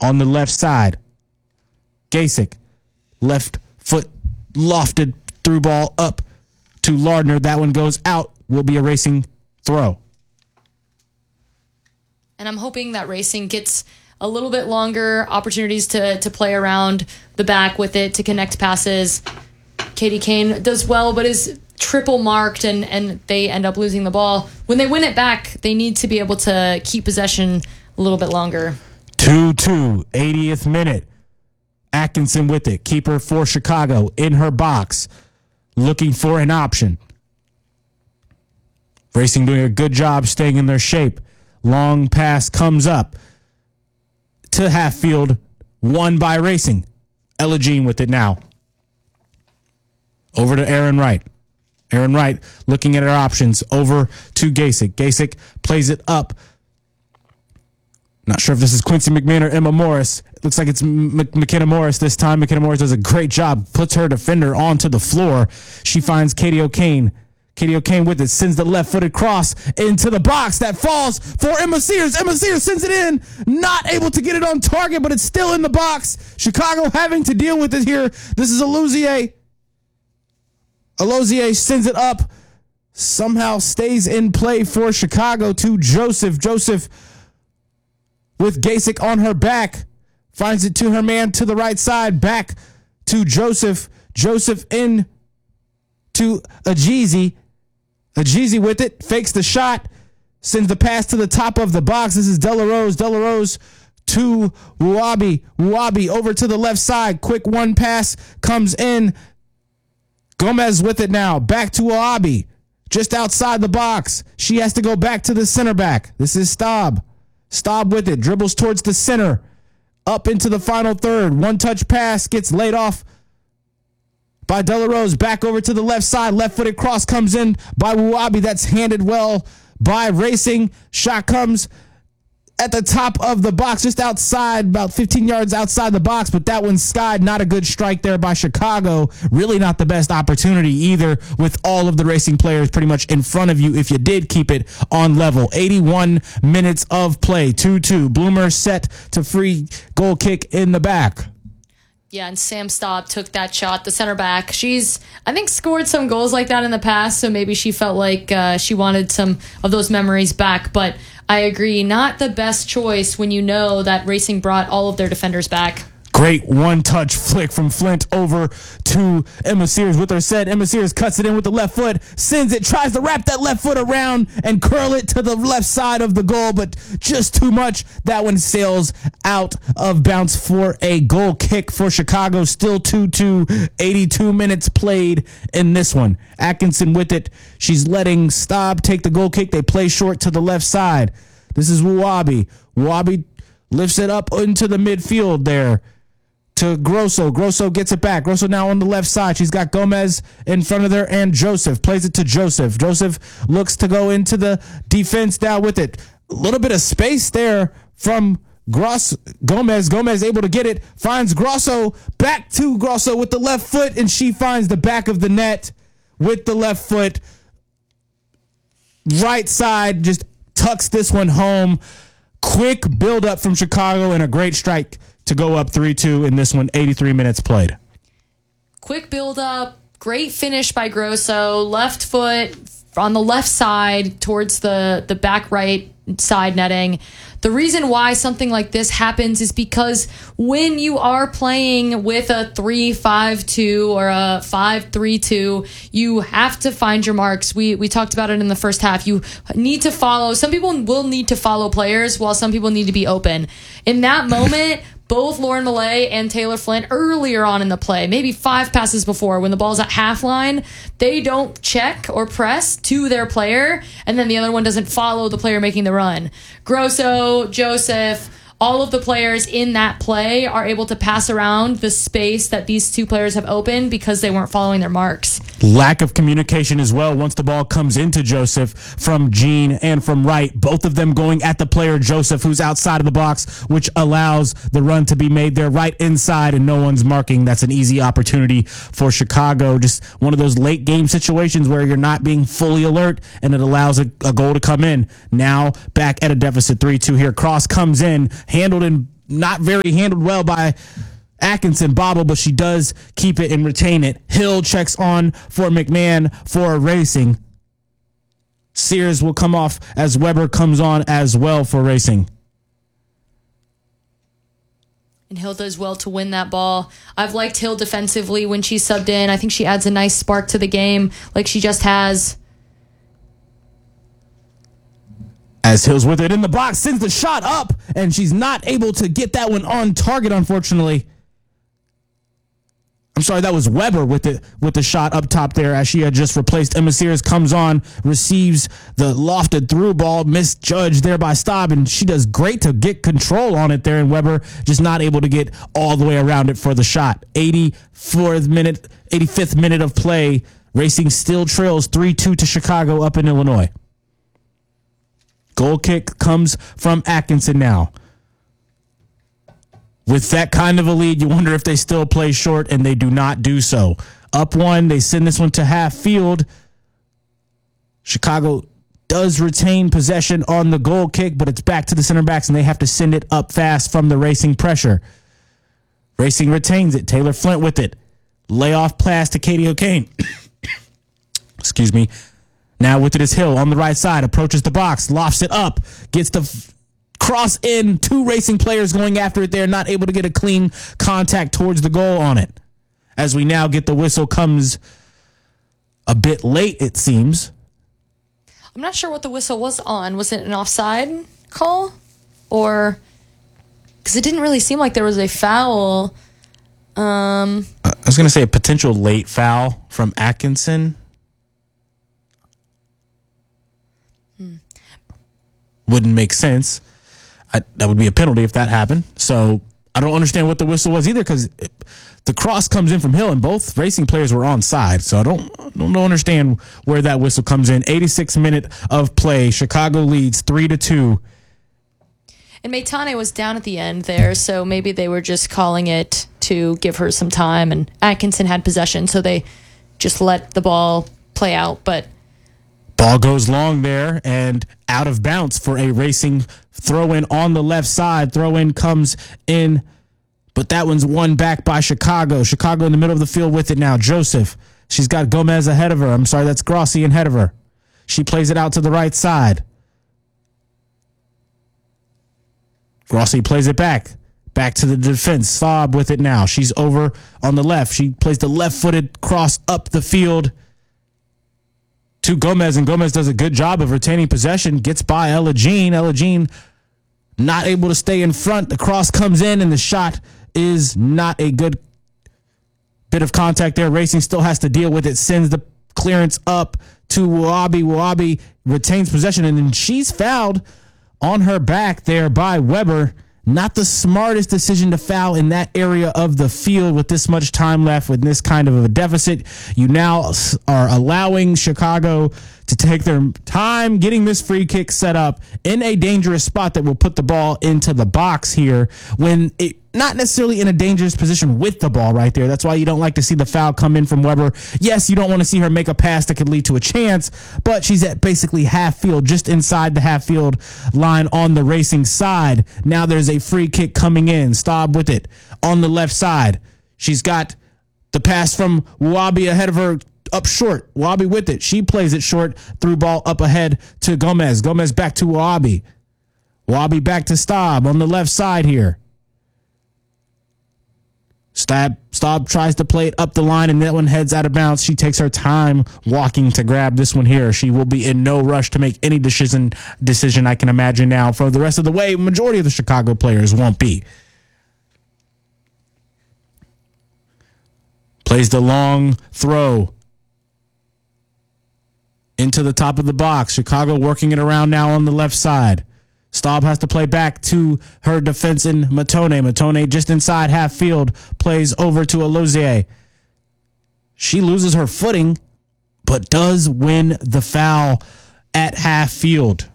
on the left side. Gasek, left foot lofted through ball up to Lardner. That one goes out. Will be a racing throw. And I'm hoping that Racing gets a little bit longer opportunities to play around the back with it, to connect passes. Katie Kane does well, but is triple marked, and they end up losing the ball. When they win it back, they need to be able to keep possession a little bit longer. 2-2, 80th minute. Atkinson with it. Keeper for Chicago in her box, looking for an option. Racing doing a good job staying in their shape. Long pass comes up to half field, won by Racing. Ella Jean with it now. Over to Aaron Wright. Aaron Wright looking at her options. Over to Gasek. Gasek plays it up. Not sure if this is Quincy McMahon or Emma Morris. It looks like it's McKenna Morris this time. McKenna Morris does a great job. Puts her defender onto the floor. She finds Katie O'Kane. Katie O'Kane with it, sends the left-footed cross into the box that falls for Emma Sears. Emma Sears sends it in, not able to get it on target, but it's still in the box. Chicago having to deal with it here. This is Alouzier. Alouzier sends it up, somehow stays in play for Chicago to Joseph. Joseph with Gasek on her back, finds it to her man to the right side, back to Joseph. Joseph in to Ajizi. Ajizi with it, fakes the shot, sends the pass to the top of the box. This is Delarose. Delarose to Wuabi. Wuabi over to the left side. Quick one pass comes in. Gomez with it now. Back to Wuabi. Just outside the box. She has to go back to the center back. This is Staub. Staub with it. Dribbles towards the center. Up into the final third. One-touch pass gets laid off by Delarose. Back over to the left side. Left-footed cross comes in by Wuabi. That's handed well by Racing. Shot comes at the top of the box, just outside, about 15 yards outside the box, but that one's skied. Not a good strike there by Chicago. Really not the best opportunity either, with all of the Racing players pretty much in front of you if you did keep it on level. 81 minutes of play. 2-2. Bloomer set to free goal kick in the back. Yeah, and Sam Staub took that shot, the center back. She's, I think, scored some goals like that in the past, so maybe she felt like she wanted some of those memories back. But I agree, not the best choice when you know that Racing brought all of their defenders back. Great one-touch flick from Flint over to Emma Sears with her set. Emma Sears cuts it in with the left foot, sends it, tries to wrap that left foot around and curl it to the left side of the goal, but just too much. That one sails out of bounds for a goal kick for Chicago. Still 2-2, 82 minutes played in this one. Atkinson with it. She's letting Staub take the goal kick. They play short to the left side. This is Wuabi. Wuabi lifts it up into the midfield there to Grosso. Grosso gets it back. Grosso now on the left side. She's got Gomez in front of her and Joseph. Plays it to Joseph. Joseph looks to go into the defense now with it. A little bit of space there from Gomez. Gomez able to get it. Finds Grosso. Back to Grosso with the left foot, and she finds the back of the net with the left foot. Right side just tucks this one home. Quick build-up from Chicago and a great strike to go up 3-2 in this one. 83 minutes played. Quick build-up, great finish by Grosso. Left foot on the left side towards the back right side netting. The reason why something like this happens is because when you are playing with a 3-5-2 or a 5-3-2, you have to find your marks. We talked about it in the first half. You need to follow. Some people will need to follow players while some people need to be open. In that moment, both Lauren Millay and Taylor Flint earlier on in the play, maybe 5 passes before, when the ball's at half line, they don't check or press to their player, and then the other one doesn't follow the player making the run. Grosso, Joseph, all of the players in that play are able to pass around the space that these two players have opened because they weren't following their marks. Lack of communication as well once the ball comes into Joseph from Jean and from Wright. Both of them going at the player Joseph, who's outside of the box, which allows the run to be made there right inside and no one's marking. That's an easy opportunity for Chicago. Just one of those late game situations where you're not being fully alert and it allows a goal to come in. Now back at a deficit 3-2 here. Cross comes in, handled in not very handled well by Atkinson. Bobble, but she does keep it and retain it. Hill checks on for McMahon for racing. Sears will come off as Weber comes on as well for racing. And Hill does well to win that ball. I've liked Hill defensively when she's subbed in. I think she adds a nice spark to the game like she just has. As Hill's with it in the box, sends the shot up, and she's not able to get that one on target, unfortunately. I'm sorry, that was Weber with the shot up top there as she had just replaced Emma Sears. Comes on, receives the lofted through ball, misjudged there by Staub, and she does great to get control on it there, and Weber just not able to get all the way around it for the shot. 85th minute of play. Racing still trails 3-2 to Chicago up in Illinois. Goal kick comes from Atkinson now. With that kind of a lead, you wonder if they still play short, and they do not do so. Up one, they send this one to half field. Chicago does retain possession on the goal kick, but it's back to the center backs, and they have to send it up fast from the Racing pressure. Racing retains it. Taylor Flint with it. Layoff pass to Katie O'Kane. Excuse me. Now with it is Hill on the right side. Approaches the box. Lofts it up. Gets the cross in. Two Racing players going after it there. Not able to get a clean contact towards the goal on it. As we now get the whistle comes a bit late, it seems. I'm not sure what the whistle was on. Was it an offside call? Or... because it didn't really seem like there was a foul. I was going to say a potential late foul from Atkinson. Wouldn't make sense. That would be a penalty if that happened. So I don't understand what the whistle was either, because the cross comes in from Hill and both Racing players were onside. So I don't understand where that whistle comes in. 86th minute of play. Chicago leads 3-2. And Maytane was down at the end there, so maybe they were just calling it to give her some time, and Atkinson had possession, so they just let the ball play out. But ball goes long there and out of bounds for a Racing throw-in on the left side. Throw-in comes in, but that one's won back by Chicago. Chicago in the middle of the field with it now. Joseph. She's got Gomez ahead of her. I'm sorry, that's Grossi ahead of her. She plays it out to the right side. Grossi plays it back to the defense. Saab with it now. She's over on the left. She plays the left-footed cross up the field to Gomez, and Gomez does a good job of retaining possession. Gets by Ella Jean. Ella Jean not able to stay in front. The cross comes in, and the shot is not a good bit of contact there. Racing still has to deal with it. Sends the clearance up to Wabi. Wabi retains possession, and then she's fouled on her back there by Weber. Not the smartest decision to foul in that area of the field with this much time left, with this kind of a deficit. You now are allowing Chicago to take their time getting this free kick set up in a dangerous spot that will put the ball into the box here, when it not necessarily in a dangerous position with the ball right there. That's why you don't like to see the foul come in from Weber. Yes, you don't want to see her make a pass that could lead to a chance, but she's at basically half field, just inside the half field line on the Racing side. Now there's a free kick coming in. Staub with it on the left side. She's got the pass from Wabi ahead of her up short. Wabi with it. She plays it short. Through ball up ahead to Gomez. Gomez back to Wabi. Wabi back to Staub on the left side here. Staub tries to play it up the line, and that one heads out of bounds. She takes her time walking to grab this one here. She will be in no rush to make any decision, I can imagine now. For the rest of the way, majority of the Chicago players won't be. Plays the long throw into the top of the box. Chicago working it around now on the left side. Staub has to play back to her defense in Matone. Matone just inside half field plays over to Alozier. She loses her footing, but does win the foul at half field.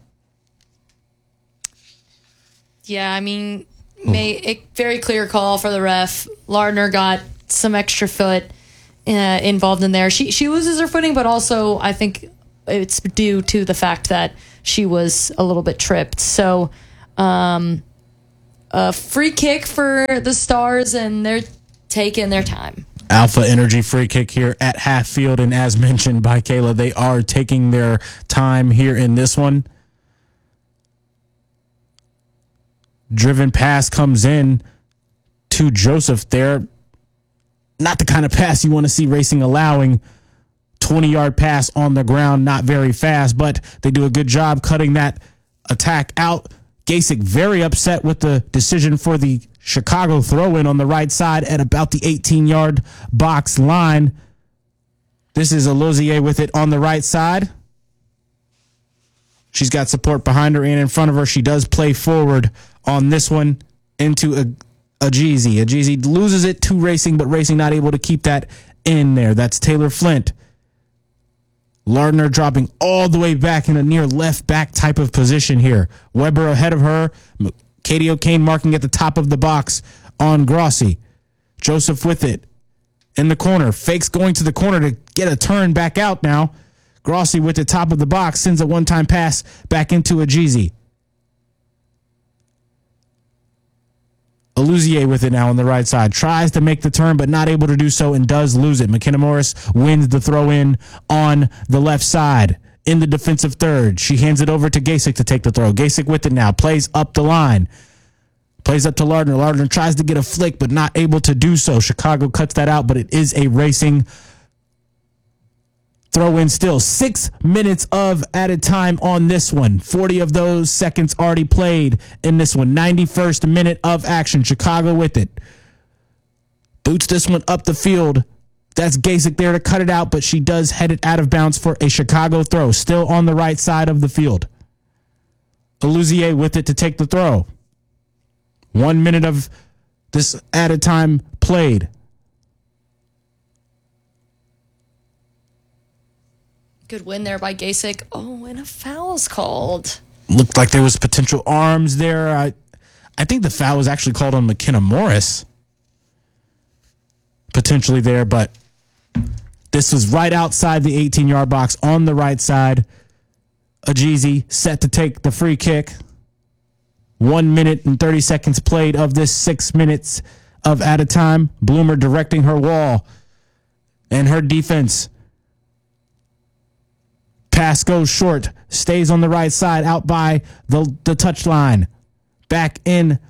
Yeah, I mean, very clear call for the ref. Lardner got some extra foot involved in there. She loses her footing, but also I think it's due to the fact that she was a little bit tripped. So a free kick for the Stars, and they're taking their time. Alpha Energy free kick here at half field, and as mentioned by Kayla, they are taking their time here in this one. Driven pass comes in to Joseph there. Not the kind of pass you want to see Racing allowing. 20-yard pass on the ground, not very fast, but they do a good job cutting that attack out. Gasick very upset with the decision for the Chicago throw-in on the right side at about the 18-yard box line. This is Alozier with it on the right side. She's got support behind her and in front of her. She does play forward on this one into Ajeezy. Ajeezy loses it to Racing, but Racing not able to keep that in there. That's Taylor Flint. Lardner dropping all the way back in a near left back type of position here. Weber ahead of her. Katie O'Kane marking at the top of the box on Grossi. Joseph with it in the corner. Fakes going to the corner to get a turn back out now. Grossi with the top of the box sends a one-time pass back into Ajeezy. Aluzier with it now on the right side. Tries to make the turn, but not able to do so and does lose it. McKenna Morris wins the throw in on the left side in the defensive third. She hands it over to Gasick to take the throw. Gasick with it now. Plays up the line. Plays up to Lardner. Lardner tries to get a flick, but not able to do so. Chicago cuts that out, but it is a Racing throw in still. 6 minutes of added time on this one. 40 of those seconds already played in this one. 91st minute of action. Chicago with it. Boots this one up the field. That's Gasick there to cut it out, but she does head it out of bounds for a Chicago throw. Still on the right side of the field. Aluzier with it to take the throw. 1 minute of this added time played. Good win there by Gasick. Oh, and a foul's called. Looked like there was potential arms there. I think the foul was actually called on McKenna Morris. Potentially there, but this was right outside the 18-yard box on the right side. Ajeezy set to take the free kick. 1 minute and 30 seconds played of this 6 minutes of added time. Bloomer directing her wall and her defense. Pass goes short, stays on the right side, out by the touchline. Back in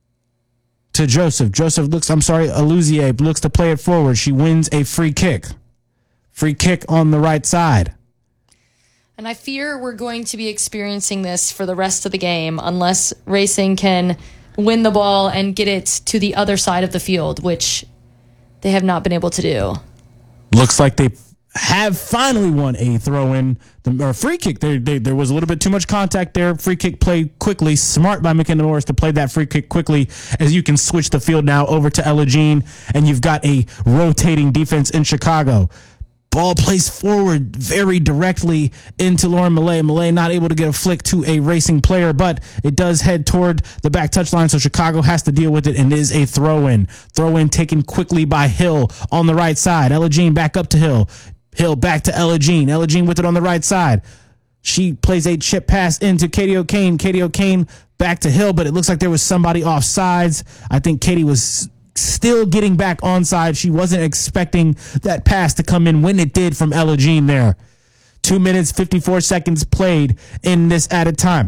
to Joseph. Aluzier looks to play it forward. She wins a free kick. Free kick on the right side. And I fear we're going to be experiencing this for the rest of the game unless Racing can win the ball and get it to the other side of the field, which they have not been able to do. Looks like they have finally won a throw-in or free kick. There was a little bit too much contact there. Free kick played quickly. Smart by McKenna Morris to play that free kick quickly as you can switch the field now over to Ella Jean, and you've got a rotating defense in Chicago. Ball plays forward very directly into Lauren Millay. Millay not able to get a flick to a Racing player, but it does head toward the back touchline, so Chicago has to deal with it, and it is a throw-in. Throw-in taken quickly by Hill on the right side. Ella Jean back up to Hill. Hill back to Ella Jean. Ella Jean with it on the right side. She plays a chip pass into Katie O'Kane. Katie O'Kane back to Hill, but it looks like there was somebody off sides. I think Katie was still getting back onside. She wasn't expecting that pass to come in when it did from Ella Jean there. 2 minutes, 54 seconds played in this added time.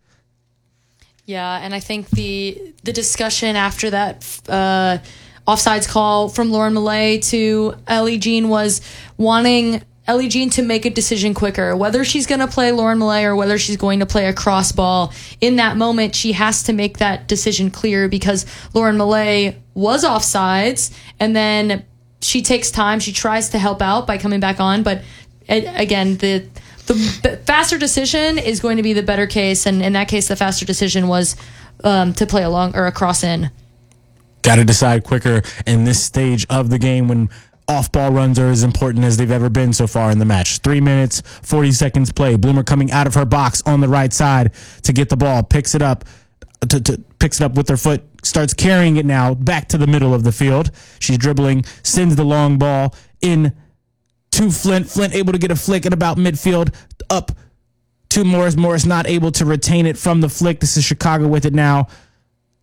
Yeah, and I think the discussion after that offsides call from Lauren Millay to Ellie Jean was wanting Ellie Jean to make a decision quicker, whether she's going to play Lauren Millay or whether she's going to play a cross ball. In that moment, she has to make that decision clear because Lauren Millay was offsides, and then she takes time. She tries to help out by coming back on, but again, the faster decision is going to be the better case, and in that case, the faster decision was to play a long or a cross in. Got to decide quicker in this stage of the game when off-ball runs are as important as they've ever been so far in the match. 3 minutes, 40 seconds play. Bloomer coming out of her box on the right side to get the ball. Picks it up with her foot. Starts carrying it now back to the middle of the field. She's dribbling, sends the long ball in to Flint. Flint able to get a flick at about midfield. Up to Morris. Morris not able to retain it from the flick. This is Chicago with it now.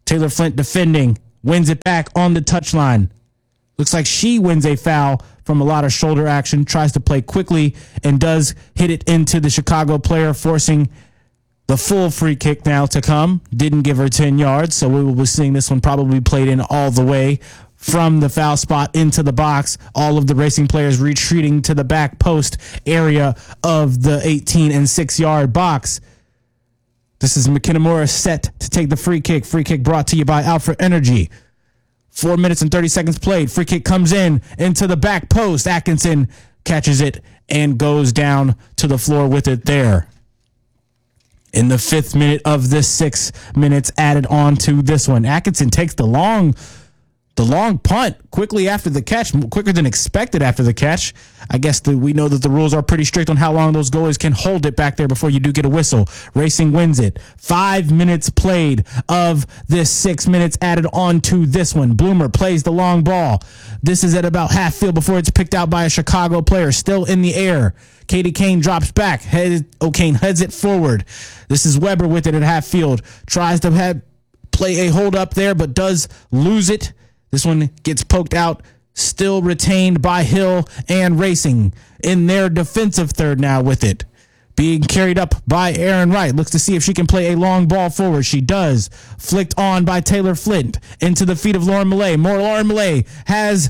Taylor Flint defending, wins it back on the touchline. Looks like she wins a foul from a lot of shoulder action, tries to play quickly, and does hit it into the Chicago player, forcing the full free kick now to come. Didn't give her 10 yards, so we will be seeing this one probably played in all the way from the foul spot into the box. All of the Racing players retreating to the back post area of the 18 and 6-yard box. This is McKenna Morris set to take the free kick. Free kick brought to you by Alpha Energy. 4 minutes and 30 seconds played. Free kick comes in into the back post. Atkinson catches it and goes down to the floor with it there. In the 5th minute of the 6 minutes added on to this one, Atkinson takes the long punt quickly after the catch, quicker than expected after the catch. I guess we know that the rules are pretty strict on how long those goalies can hold it back there before you do get a whistle. Racing wins it. 5 minutes played of this 6 minutes added on to this one. Bloomer plays the long ball. This is at about half field before it's picked out by a Chicago player. Still in the air. Katie Kane drops back. O'Kane heads it forward. This is Weber with it at half field. Tries to play a hold up there, but does lose it. This one gets poked out, still retained by Hill and Racing in their defensive third now with it. Being carried up by Aaron Wright. Looks to see if she can play a long ball forward. She does. Flicked on by Taylor Flint into the feet of Lauren Millay. More Lauren Millay has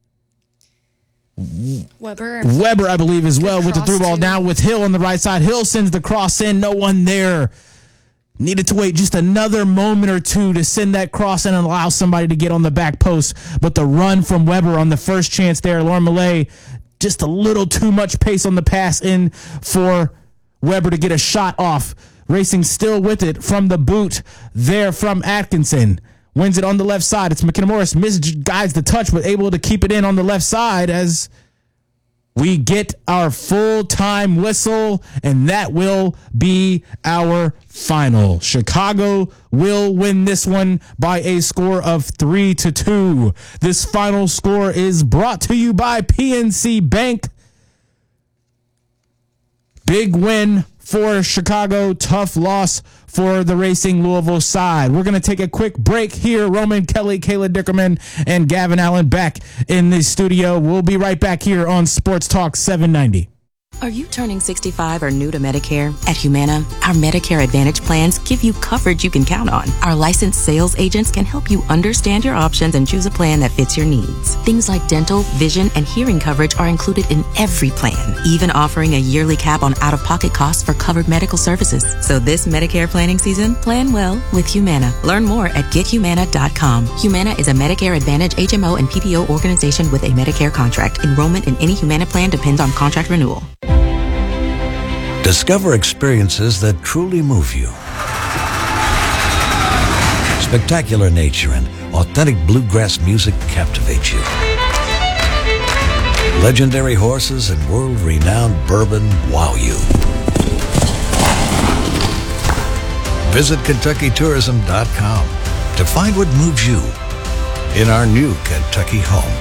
Weber, I believe, as well with the through ball now with Hill on the right side. Hill sends the cross in. No one there. Needed to wait just another moment or two to send that cross in and allow somebody to get on the back post. But the run from Weber on the first chance there, Lauren Millay, just a little too much pace on the pass in for Weber to get a shot off. Racing still with it from the boot there from Atkinson. Wins it on the left side. It's McKenna Morris, misguides the touch, but able to keep it in on the left side as we get our full-time whistle, and that will be our final. Chicago will win this one by a score of 3-2. This final score is brought to you by PNC Bank. Big win for Chicago, tough loss for the Racing Louisville side. We're going to take a quick break here. Roman Kelly, Kayla Dickerman, and Gavin Allen back in the studio. We'll be right back here on Sports Talk 790. Are you turning 65 or new to Medicare? At Humana, our Medicare Advantage plans give you coverage you can count on. Our licensed sales agents can help you understand your options and choose a plan that fits your needs. Things like dental, vision, and hearing coverage are included in every plan, even offering a yearly cap on out-of-pocket costs for covered medical services. So this Medicare planning season, plan well with Humana. Learn more at GetHumana.com. Humana is a Medicare Advantage HMO and PPO organization with a Medicare contract. Enrollment in any Humana plan depends on contract renewal. Discover experiences that truly move you. Spectacular nature and authentic bluegrass music captivate you. Legendary horses and world-renowned bourbon wow you. Visit KentuckyTourism.com to find what moves you in our new Kentucky home.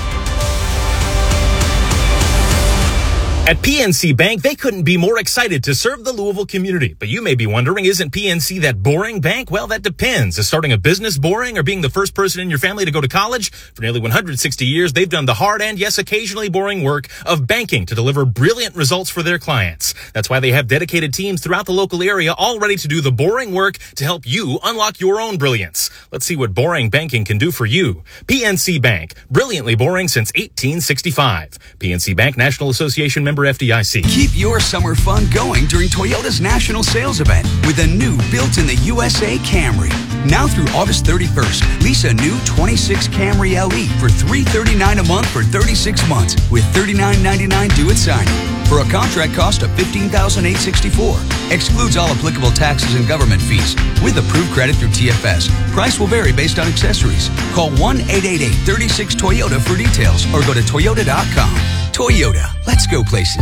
At PNC Bank, they couldn't be more excited to serve the Louisville community. But you may be wondering, isn't PNC that boring bank? Well, that depends. Is starting a business boring, or being the first person in your family to go to college? For nearly 160 years, they've done the hard and, yes, occasionally boring work of banking to deliver brilliant results for their clients. That's why they have dedicated teams throughout the local area all ready to do the boring work to help you unlock your own brilliance. Let's see what boring banking can do for you. PNC Bank, brilliantly boring since 1865. PNC Bank, National Association member FDIC. Keep your summer fun going during Toyota's national sales event with a new built-in-the-USA Camry. Now through August 31st, lease a new 26 Camry LE for $339 a month for 36 months with $39.99 due at signing. For a contract cost of $15,864. Excludes all applicable taxes and government fees. With approved credit through TFS. Price will vary based on accessories. Call 1-888-36-TOYOTA for details or go to Toyota.com. Toyota, let's go places.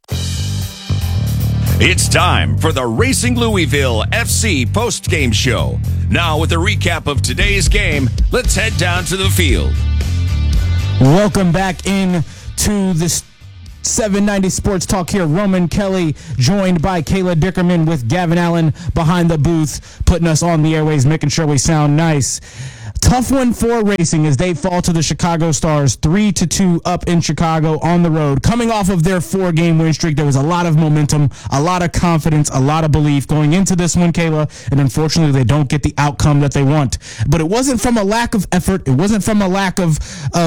It's time for the Racing Louisville FC post-game show. Now with a recap of today's game, let's head down to the field. Welcome back in to the 790 Sports Talk here. Roman Kelly joined by Kayla Dickerman with Gavin Allen behind the booth, putting us on the airways, making sure we sound nice. Tough one for Racing as they fall to the Chicago Stars 3-2 up in Chicago on the road. Coming off of their 4-game win streak, there was a lot of momentum, a lot of confidence, a lot of belief going into this one, Kayla, and unfortunately they don't get the outcome that they want. But it wasn't from a lack of effort. It wasn't from a lack of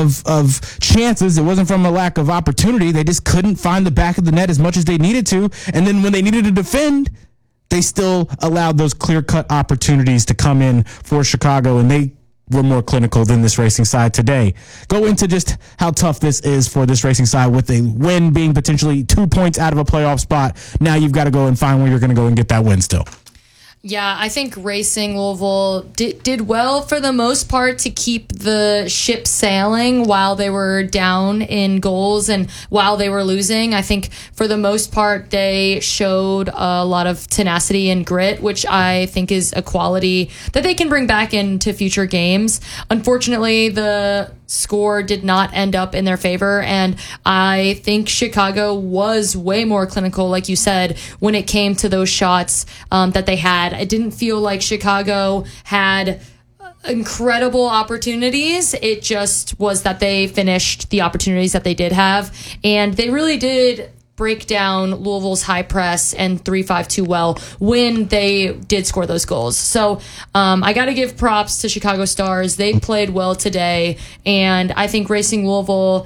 chances. It wasn't from a lack of opportunity. They just couldn't find the back of the net as much as they needed to. And then when they needed to defend, they still allowed those clear-cut opportunities to come in for Chicago, and they were more clinical than this Racing side today. Go into just how tough this is for this Racing side with a win being potentially 2 points out of a playoff spot. Now you've got to go and find where you're going to go and get that win still. Yeah, I think Racing Louisville did well for the most part to keep the ship sailing while they were down in goals and while they were losing. I think for the most part they showed a lot of tenacity and grit, which I think is a quality that they can bring back into future games. Unfortunately, the score did not end up in their favor, and I think Chicago was way more clinical, like you said, when it came to those shots that they had. It didn't feel like Chicago had incredible opportunities. It just was that they finished the opportunities that they did have, and they really did break down Louisville's high press and 3-5-2 well when they did score those goals. So I got to give props to Chicago Stars. They played well today, and I think Racing Louisville,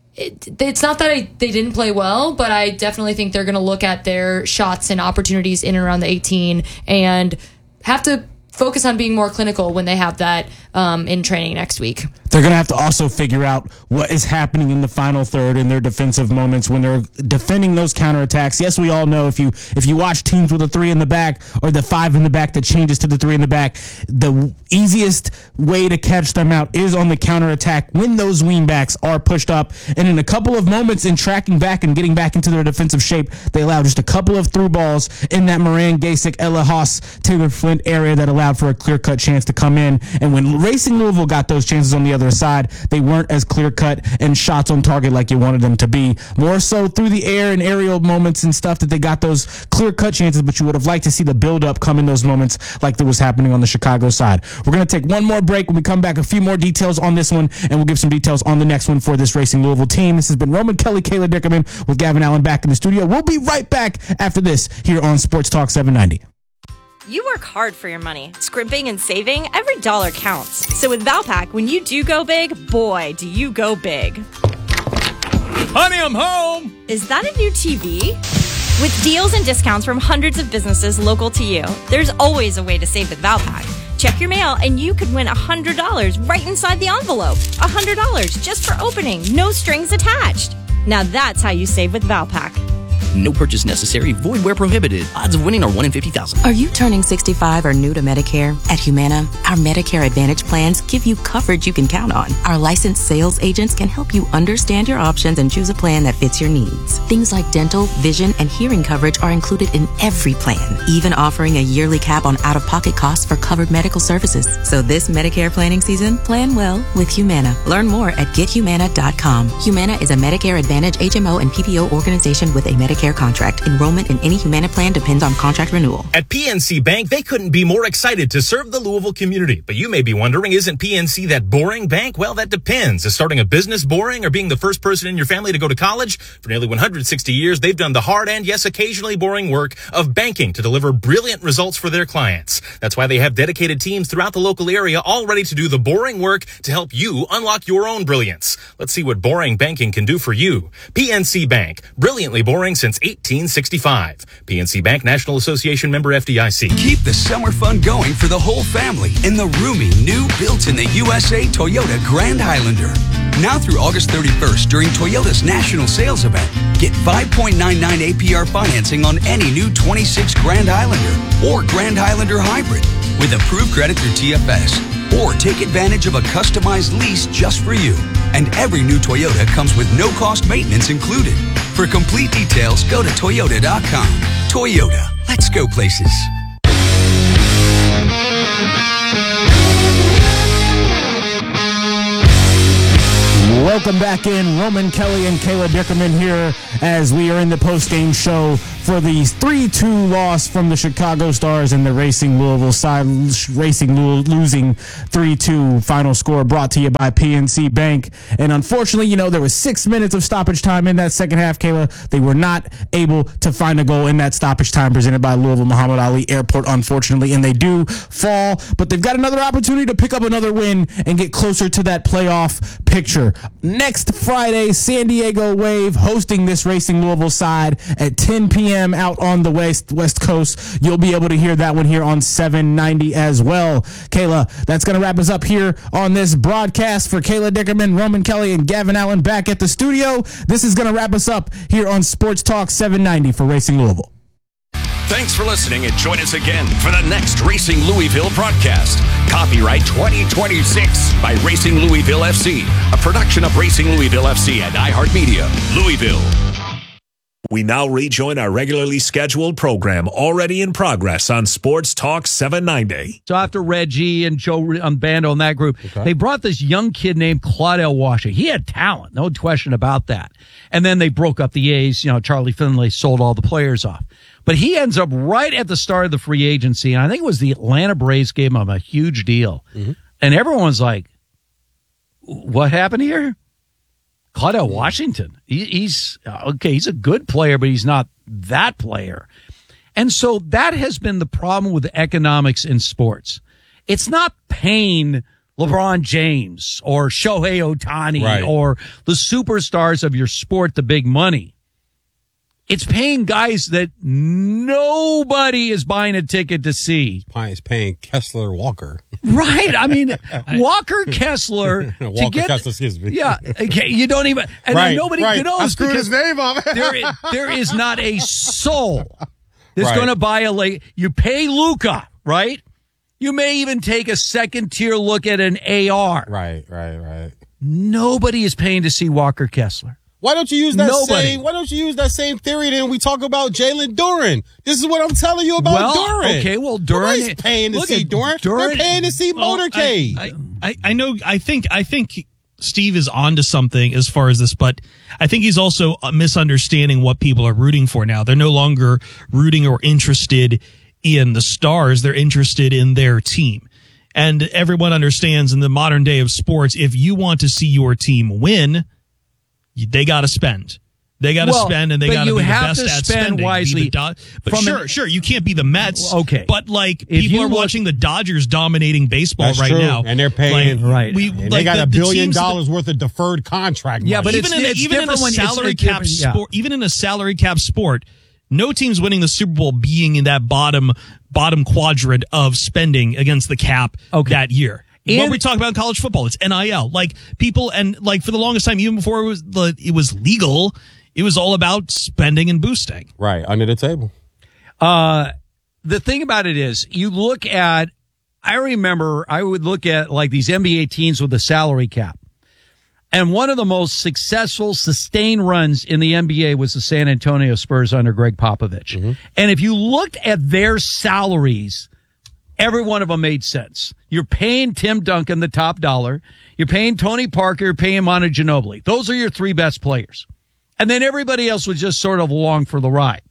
it's not that they didn't play well, but I definitely think they're going to look at their shots and opportunities in and around the 18 and have to focus on being more clinical when they have that in training next week. They're going to have to also figure out what is happening in the final third in their defensive moments when they're defending those counterattacks. Yes, we all know if you watch teams with a 3 in the back or the 5 in the back that changes to the 3 in the back, the easiest way to catch them out is on the counterattack when those wingbacks are pushed up. And in a couple of moments in tracking back and getting back into their defensive shape, they allowed just a couple of through balls in that Moran, Gasek, Ella Haas, Taylor Flint area that allowed for a clear-cut chance to come in. And when Racing Louisville got those chances on the other side, they weren't as clear-cut and shots on target like you wanted them to be. More so through the air and aerial moments and stuff that they got those clear-cut chances, but you would have liked to see the build-up come in those moments like that was happening on the Chicago side. We're going to take one more break. When we come back, a few more details on this one, and we'll give some details on the next one for this Racing Louisville team. This has been Roman Kelly, Kayla Dickerman with Gavin Allen back in the studio. We'll be right back after this here on Sports Talk 790. You work hard for your money. Scrimping and saving, every dollar counts. So with Valpak, when you do go big, boy, do you go big. Honey, I'm home! Is that a new TV? With deals and discounts from hundreds of businesses local to you, there's always a way to save with Valpak. Check your mail and you could win $100 right inside the envelope. $100 just for opening, no strings attached. Now that's how you save with Valpak. No purchase necessary. Void where prohibited. Odds of winning are 1 in 50,000. Are you turning 65 or new to Medicare? At Humana, our Medicare Advantage plans give you coverage you can count on. Our licensed sales agents can help you understand your options and choose a plan that fits your needs. Things like dental, vision, and hearing coverage are included in every plan, even offering a yearly cap on out-of-pocket costs for covered medical services. So this Medicare planning season, plan well with Humana. Learn more at GetHumana.com. Humana is a Medicare Advantage HMO and PPO organization with a Medicare contract. Enrollment in any Humana plan depends on contract renewal. At PNC Bank, they couldn't be more excited to serve the Louisville community. But you may be wondering, isn't PNC that boring bank? Well, that depends. Is starting a business boring or being the first person in your family to go to college? For nearly 160 years, they've done the hard and, yes, occasionally boring work of banking to deliver brilliant results for their clients. That's why they have dedicated teams throughout the local area all ready to do the boring work to help you unlock your own brilliance. Let's see what boring banking can do for you. PNC Bank, brilliantly boring since 1865. PNC Bank, National Association member FDIC. Keep the summer fun going for the whole family in the roomy, new built-in-the-USA Toyota Grand Highlander. Now through August 31st during Toyota's national sales event, get 5.99 APR financing on any new 26 Grand Highlander or Grand Highlander Hybrid with approved credit through TFS. Or take advantage of a customized lease just for you. And every new Toyota comes with no-cost maintenance included. For complete details, go to Toyota.com. Toyota, let's go places. Welcome back in. Roman Kelly and Kayla Dickerman here as we are in the post-game show for the 3-2 loss from the Chicago Stars and the Racing Louisville side. Racing losing 3-2. Final score brought to you by PNC Bank. And unfortunately, there was 6 minutes of stoppage time in that second half, Kayla. They were not able to find a goal in that stoppage time presented by Louisville Muhammad Ali Airport, unfortunately. And they do fall, but they've got another opportunity to pick up another win and get closer to that playoff picture. Next Friday, San Diego Wave hosting this Racing Louisville side at 10 p.m. out on the West Coast. You'll be able to hear that one here on 790 as well. Kayla, that's going to wrap us up here on this broadcast. For Kayla Dickerman, Roman Kelly, and Gavin Allen back at the studio, this is going to wrap us up here on Sports Talk 790 for Racing Louisville. Thanks for listening, and join us again for the next Racing Louisville broadcast. Copyright 2026 by Racing Louisville FC, a production of Racing Louisville FC and iHeartMedia, Louisville. We now rejoin our regularly scheduled program already in progress on Sports Talk 790. So after Reggie and Joe Bando and that group, they brought this young kid named Claudel Washington. He had talent, no question about that. And then they broke up the A's. Charlie Finley sold all the players off. But he ends up right at the start of the free agency, and I think it was the Atlanta Braves gave him a huge deal. Mm-hmm. And everyone's like, what happened here? Claudel Washington. He's okay, he's a good player, but he's not that player. And so that has been the problem with economics in sports. It's not paying LeBron James or Shohei Ohtani or the superstars of your sport the big money. It's paying guys that nobody is buying a ticket to see. It's paying Kessler Walker. Right. I mean, Walker Kessler. Kessler, excuse me. Yeah. Okay. You don't even. And nobody knows. I screwed his name up. there is not a soul that's going to buy you pay Luka, right? You may even take a second tier look at an AR. Right. Nobody is paying to see Walker Kessler. Why don't you use that same theory then we talk about Jalen Duren? This is what I'm telling you about Duren. Okay, well, Duren Nobody's paying to see Duren. They're paying to see Motorcade. I know. I think Steve is onto something as far as this, but I think he's also misunderstanding what people are rooting for now. They're no longer rooting or interested in the Stars. They're interested in their team. And everyone understands in the modern day of sports, if you want to see your team win, they got to spend. They got to spend, and they got to be the best at spending. Wisely. But sure, you can't be the Mets. Okay, but people are watching the Dodgers dominating baseball now, and they're paying. They got $1 billion worth of deferred contract money. Yeah, but even in a salary cap sport, even in a salary cap sport, no team's winning the Super Bowl being in that bottom quadrant of spending against the cap that year. What we talk about in college football, it's NIL. People, and for the longest time, even before it was legal, it was all about spending and boosting. Right, under the table. The thing about it is, I remember I would look at these NBA teams with the salary cap. And one of the most successful sustained runs in the NBA was the San Antonio Spurs under Greg Popovich. Mm-hmm. And if you looked at their salaries, every one of them made sense. You're paying Tim Duncan the top dollar. You're paying Tony Parker. You're paying Manu Ginobili. Those are your three best players. And then everybody else was just sort of along for the ride.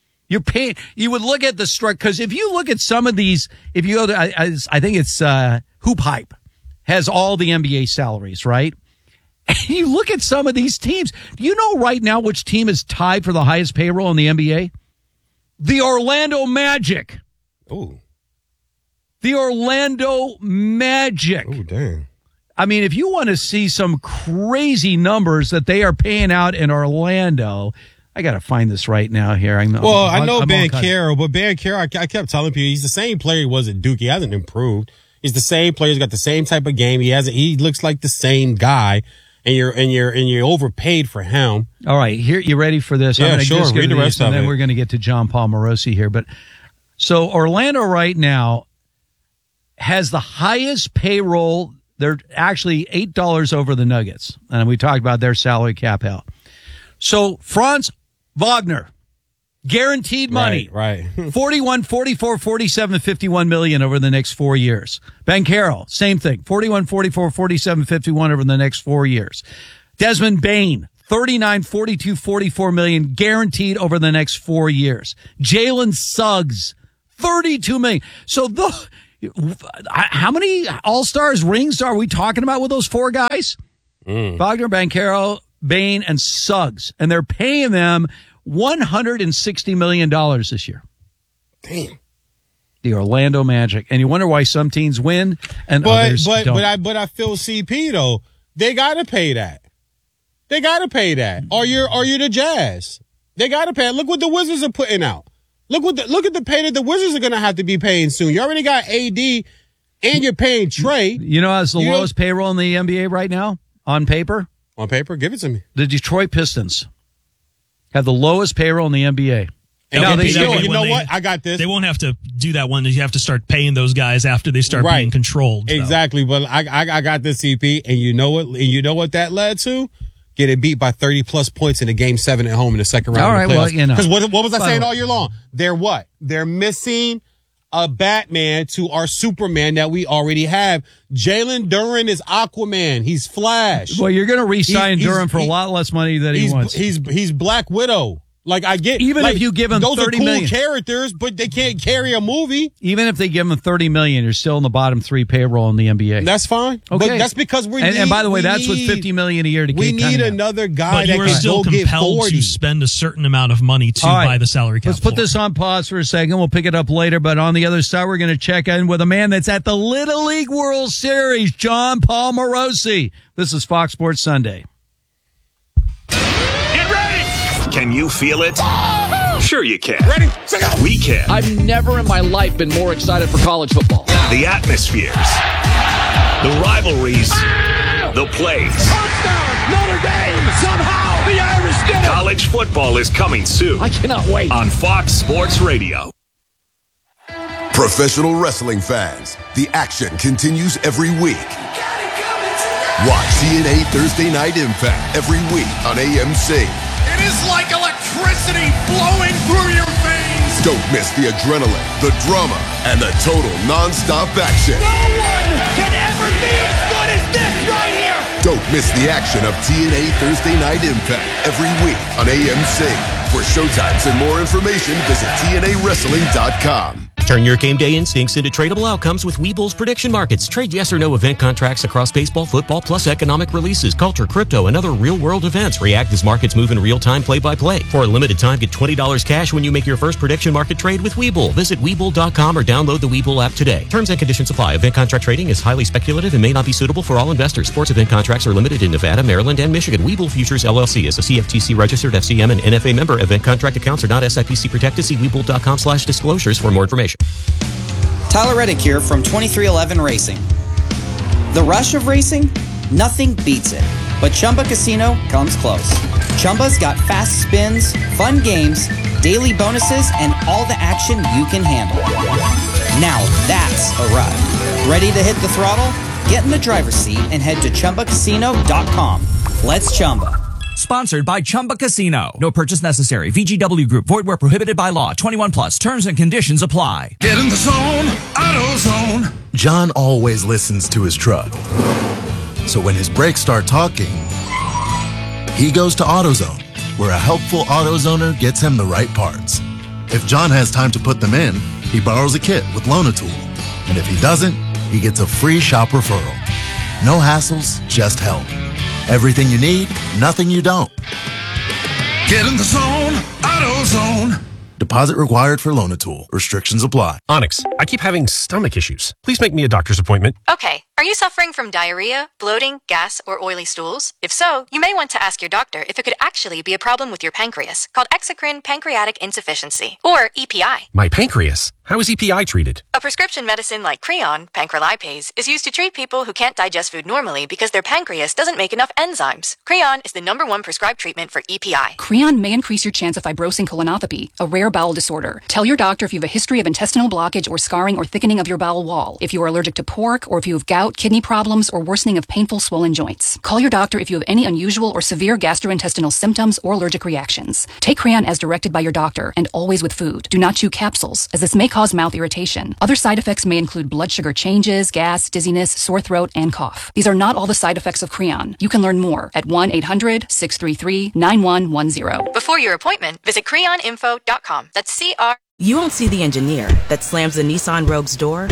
You would look at the structure, because if you look at some of these, if you go to, I think it's Hoop Hype has all the NBA salaries, right? And you look at some of these teams. Do you know right now which team is tied for the highest payroll in the NBA? The Orlando Magic. Ooh. The Orlando Magic. Oh, dang. I mean, if you want to see some crazy numbers that they are paying out in Orlando, I got to find this right now here. I know Banchero, but Banchero, I kept telling people he's the same player he was at Duke. He hasn't improved. He's the same player. He's got the same type of game. He looks like the same guy, and you're overpaid for him. All right, here, you ready for this? Yeah, sure. Read the rest of it. And then we're going to get to John Paul Morosi here. But so Orlando right now has the highest payroll. They're actually $8 over the Nuggets. And we talked about their salary cap hell. So Franz Wagner, guaranteed money. Right. 41, 44, 47, 51 million over the next 4 years. Banchero, same thing. 41, 44, 47, 51 over the next 4 years. Desmond Bain, 39, 42, 44 million guaranteed over the next 4 years. Jalen Suggs, 32 million. So how many All-Stars rings are we talking about with those four guys? Wagner, Banchero, Bain, and Suggs. And they're paying them $160 million this year. Damn. The Orlando Magic. And you wonder why some teams win and others don't. But I feel CP though. They gotta pay that. Or you're the Jazz. They gotta pay. Look what the Wizards are putting out. Look at the pay that the Wizards are gonna have to be paying soon. You already got AD and you're paying Trey. You know it's the lowest payroll in the NBA right now on paper? On paper? Give it to me. The Detroit Pistons have the lowest payroll in the NBA. And now you know what? I got this. They won't have to do that one. You have to start paying those guys after they start being controlled. So. Exactly. But I got this, CP, and you know what? And you know what that led to? Getting beat by 30-plus points in a Game 7 at home in the second round. All right, well, you know. Because what was I saying all year long? They're what? They're missing a Batman to our Superman that we already have. Jalen Duren is Aquaman. He's Flash. Well, you're going to re-sign Duren for a lot less money than he wants. He's Black Widow. Like I get, even if you give him those $30 are cool million characters, but they can't carry a movie. Even if they give him $30 million, you're still in the bottom 3 payroll in the NBA. That's fine. Okay, but that's because and by the way, that's with $50 million a year to we keep. We need another guy that you are can still go get compelled 40. to spend a certain amount of money to buy the salary cap. Let's put this on pause for a second. We'll pick it up later. But on the other side, we're going to check in with a man that's at the Little League World Series, John Paul Morosi. This is Fox Sports Sunday. Get ready! Can you feel it? Sure you can. Ready? We can. I've never in my life been more excited for college football. The atmospheres, the rivalries, the plays. Touchdown! Notre Dame! Somehow the Irish did it! College football is coming soon. I cannot wait. On Fox Sports Radio. Professional wrestling fans, the action continues every week. Watch TNA Thursday Night Impact every week on AMC. It is like electricity flowing through your veins. Don't miss the adrenaline, the drama, and the total non-stop action. No one can ever be as good as this right here. Don't miss the action of TNA Thursday Night Impact every week on AMC. For showtimes and more information, visit TNAWrestling.com. Turn your game day instincts into tradable outcomes with Webull's prediction markets. Trade yes or no event contracts across baseball, football, plus economic releases, culture, crypto, and other real-world events. React as markets move in real time, play-by-play. For a limited time, get $20 cash when you make your first prediction market trade with Webull. Visit Webull.com or download the Webull app today. Terms and conditions apply. Event contract trading is highly speculative and may not be suitable for all investors. Sports event contracts are limited in Nevada, Maryland, and Michigan. Webull Futures LLC is a CFTC registered FCM and NFA member. Event contract accounts are not SIPC protected. See Webull.com/disclosures for more information. Tyler Reddick here from 2311 Racing. The rush of racing? Nothing beats it. But Chumba Casino comes close. Chumba's got fast spins, fun games, daily bonuses, and all the action you can handle. Now that's a ride. Ready to hit the throttle? Get in the driver's seat and head to ChumbaCasino.com. Let's Chumba. Sponsored by Chumba Casino. No purchase necessary. VGW Group. Void where prohibited by law. 21 plus. Terms and conditions apply. Get in the zone. AutoZone. John always listens to his truck. So when his brakes start talking, he goes to AutoZone, where a helpful AutoZoner gets him the right parts. If John has time to put them in, he borrows a kit with Loan-A-Tool. And if he doesn't, he gets a free shop referral. No hassles, just help. Everything you need, nothing you don't. Get in the zone. AutoZone. Deposit required for Loan-A-Tool. Restrictions apply. Onyx, I keep having stomach issues. Please make me a doctor's appointment. Okay. Are you suffering from diarrhea, bloating, gas, or oily stools? If so, you may want to ask your doctor if it could actually be a problem with your pancreas, called exocrine pancreatic insufficiency, or EPI. My pancreas? How is EPI treated? A prescription medicine like Creon, pancrelipase, is used to treat people who can't digest food normally because their pancreas doesn't make enough enzymes. Creon is the #1 prescribed treatment for EPI. Creon may increase your chance of fibrosing colonopathy, a rare bowel disorder. Tell your doctor if you have a history of intestinal blockage or scarring or thickening of your bowel wall, if you are allergic to pork, or if you have gout, gout, kidney problems, or worsening of painful swollen joints. Call your doctor if you have any unusual or severe gastrointestinal symptoms or allergic reactions. Take Creon as directed by your doctor and always with food. Do not chew capsules, as this may cause mouth irritation. Other side effects may include blood sugar changes, gas, dizziness, sore throat, and cough. These are not all the side effects of Creon. You can learn more at 1-800-633-9110. Before your appointment, visit creoninfo.com. That's CR. You won't see the engineer that slams the Nissan Rogue's door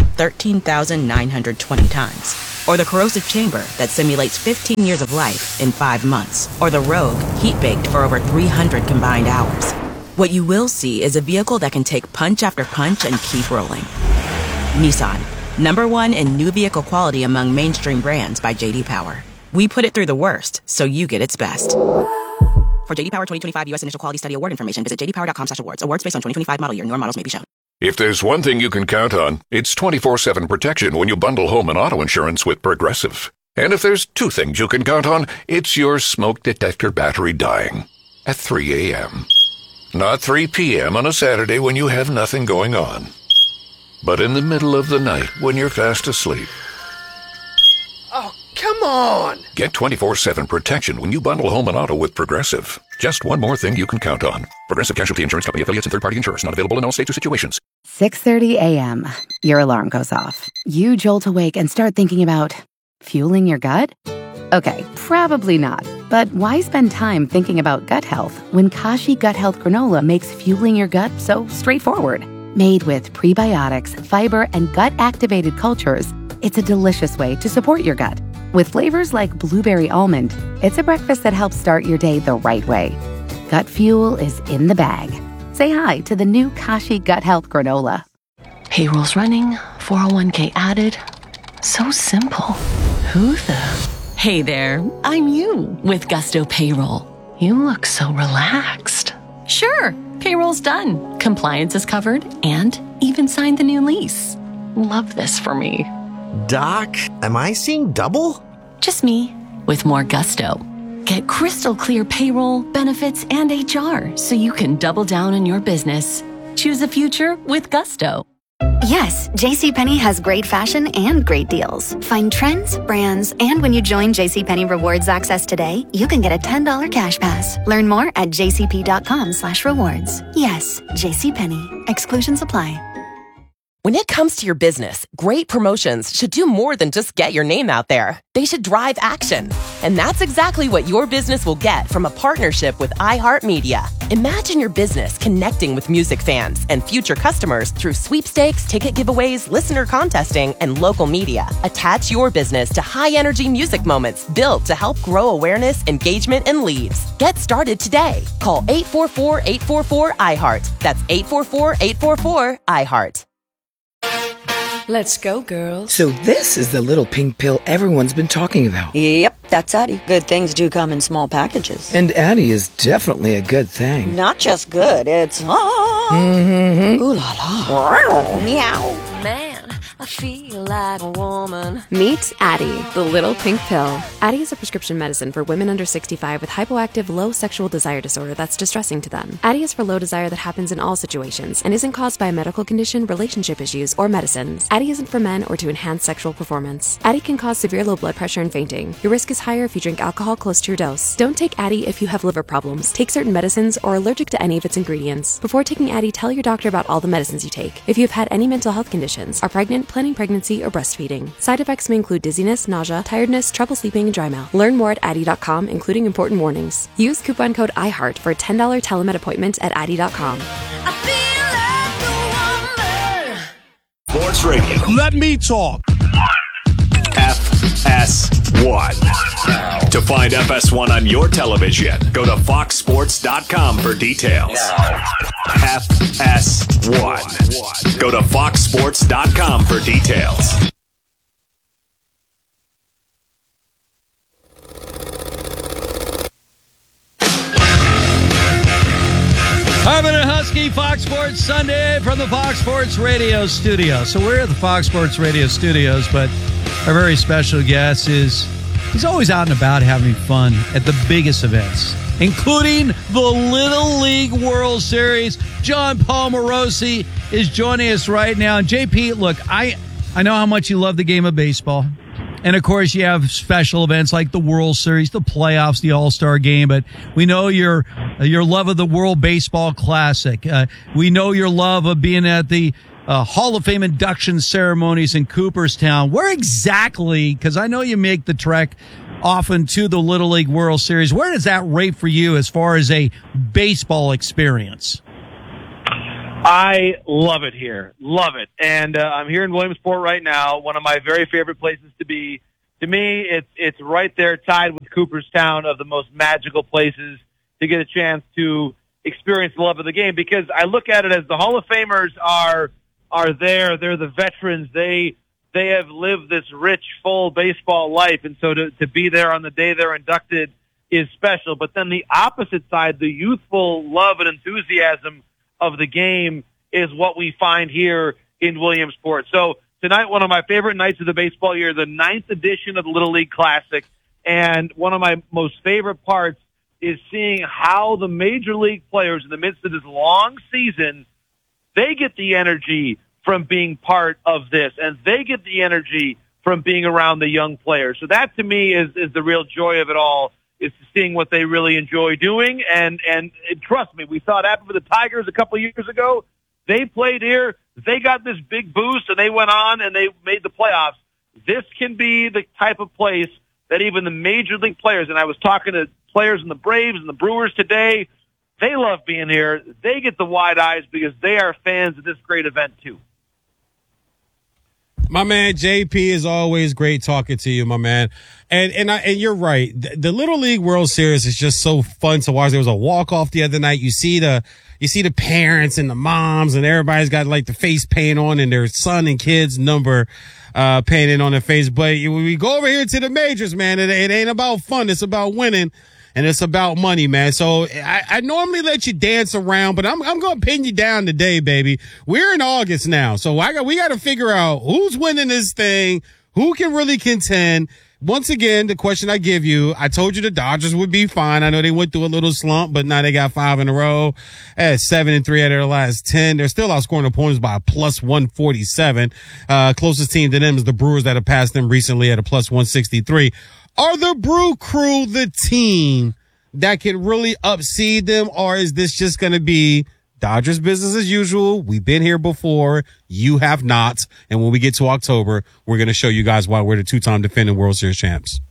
13,920 times. Or the corrosive chamber that simulates 15 years of life in 5 months. Or the Rogue heat-baked for over 300 combined hours. What you will see is a vehicle that can take punch after punch and keep rolling. Nissan, #1 in new vehicle quality among mainstream brands by J.D. Power. We put it through the worst, so you get its best. For J.D. Power 2025 U.S. Initial Quality Study Award information, visit jdpower.com/awards. Awards based on 2025 model year. Newer models may be shown. If there's one thing you can count on, it's 24/7 protection when you bundle home and auto insurance with Progressive. And if there's two things you can count on, it's your smoke detector battery dying at 3 a.m. Not 3 p.m. on a Saturday when you have nothing going on, but in the middle of the night when you're fast asleep. Oh, come on! Get 24/7 protection when you bundle home and auto with Progressive. Just one more thing you can count on. Progressive Casualty Insurance Company affiliates and third-party insurers. Not available in all states or situations. 6:30 a.m. Your alarm goes off. You jolt awake and start thinking about fueling your gut? Okay, probably not. But why spend time thinking about gut health when Kashi Gut Health Granola makes fueling your gut so straightforward? Made with prebiotics, fiber, and gut-activated cultures, it's a delicious way to support your gut. With flavors like blueberry almond, it's a breakfast that helps start your day the right way. Gut fuel is in the bag. Say hi to the new Kashi Gut Health Granola. Payroll's running, 401k added. So simple. Who the? Hey there, I'm you with Gusto Payroll. You look so relaxed. Sure, payroll's done. Compliance is covered and even signed the new lease. Love this for me. Doc, am I seeing double? Just me with more gusto. Get crystal clear payroll, benefits, and HR so you can double down on your business. Choose a future with gusto. Yes, JCPenney has great fashion and great deals. Find trends, brands, and when you join JCPenney Rewards Access today, you can get a $10 cash pass. Learn more at jcp.com/rewards. Yes, JCPenney. Exclusions apply. When it comes to your business, great promotions should do more than just get your name out there. They should drive action. And that's exactly what your business will get from a partnership with iHeartMedia. Imagine your business connecting with music fans and future customers through sweepstakes, ticket giveaways, listener contesting, and local media. Attach your business to high-energy music moments built to help grow awareness, engagement, and leads. Get started today. Call 844-844-iHeart. That's 844-844-iHeart. Let's go, girls. So this is the little pink pill everyone's been talking about. Yep, that's Addie. Good things do come in small packages. And Addie is definitely a good thing. Not just good, it's... Mm-hmm. Ooh la la. Meow. Man, I feel like a woman. Meet Addie, the little pink pill. Addie is a prescription medicine for women under 65 with hypoactive low sexual desire disorder that's distressing to them. Addie is for low desire that happens in all situations and isn't caused by a medical condition, relationship issues, or medicines. Addie isn't for men or to enhance sexual performance. Addie can cause severe low blood pressure and fainting. Your risk is higher if you drink alcohol close to your dose. Don't take Addie if you have liver problems, take certain medicines, or are allergic to any of its ingredients. Before taking Addie, tell your doctor about all the medicines you take. If you have had any mental health conditions, are pregnant, planning pregnancy, or breastfeeding. Side effects may include dizziness, nausea, tiredness, trouble sleeping, and dry mouth. Learn more at Addie.com, including important warnings. Use coupon code IHEART for a $10 telemed appointment at Addie.com. Sports Radio. Let me talk. FS1. To find FS1 on your television, go to foxsports.com for details. FS1. Go to foxsports.com for details. Harmon and Husky, Fox Sports Sunday from the Fox Sports Radio studio. So we're at the Fox Sports Radio studios, but our very special guest he's always out and about having fun at the biggest events, including the Little League World Series. John Paul Morosi is joining us right now. And JP, look, I know how much you love the game of baseball. And, of course, you have special events like the World Series, the playoffs, the All-Star Game. But we know your love of the World Baseball Classic. We know your love of being at the Hall of Fame induction ceremonies in Cooperstown. Where exactly, because I know you make the trek often to the Little League World Series, where does that rate for you as far as a baseball experience? I love it here. Love it. And I'm here in Williamsport right now, one of my very favorite places to be. To me, it's right there tied with Cooperstown of the most magical places to get a chance to experience the love of the game, because I look at it as the Hall of Famers are there. They're the veterans. They have lived this rich, full baseball life, and so to be there on the day they're inducted is special. But then the opposite side, the youthful love and enthusiasm of the game, is what we find here in Williamsport. So tonight, one of my favorite nights of the baseball year, the 9th edition of the Little League Classic, and one of my most favorite parts is seeing how the major league players in the midst of this long season, they get the energy from being part of this, and they get the energy from being around the young players. So that, to me, is the real joy of it all, is seeing what they really enjoy doing. And trust me, we saw it happen for the Tigers a couple of years ago. They played here. They got this big boost, and they went on, and they made the playoffs. This can be the type of place that even the major league players, and I was talking to players in the Braves and the Brewers today, they love being here. They get the wide eyes because they are fans of this great event, too. My man, JP, is always great talking to you, my man. And you're right. The Little League World Series is just so fun to watch. There was a walk-off the other night. You see the parents and the moms, and everybody's got like the face paint on and their son and kids number painted on their face. But we go over here to the majors, man. It ain't about fun. It's about winning. And it's about money, man. So I normally let you dance around, but I'm going to pin you down today, baby. We're in August now. So we got to figure out who's winning this thing, who can really contend. Once again, the question I give you, I told you the Dodgers would be fine. I know they went through a little slump, but now they got 5 in a row. 7-3 out of their last 10. They're still outscoring opponents by a plus 147. Closest team to them is the Brewers that have passed them recently at a plus 163. Are the Brew Crew the team that can really upseed them, or is this just going to be Dodgers business as usual? We've been here before. You have not. And when we get to October, we're going to show you guys why we're the 2-time defending World Series champs.